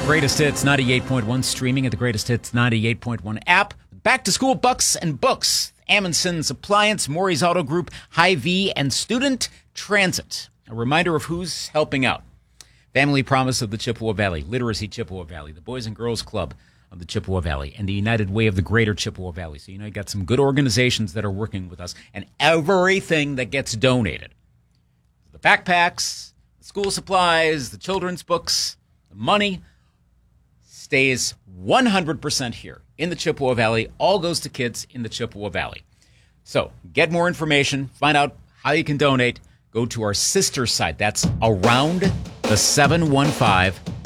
Greatest Hits 98.1, streaming at the Greatest Hits 98.1 app. Back to school bucks and books. Amundsen's Appliance, Maury's Auto Group, Hy-Vee, and Student Transit. A reminder of who's helping out. Family Promise of the Chippewa Valley, Literacy Chippewa Valley, the Boys and Girls Club of the Chippewa Valley, and the United Way of the Greater Chippewa Valley. So, you got some good organizations that are working with us, and everything that gets donated. The backpacks, the school supplies, the children's books, the money stays 100% here in the Chippewa Valley. All goes to kids in the Chippewa Valley. So get more information, find out how you can donate. Go to our sister site. That's aroundthe715.com.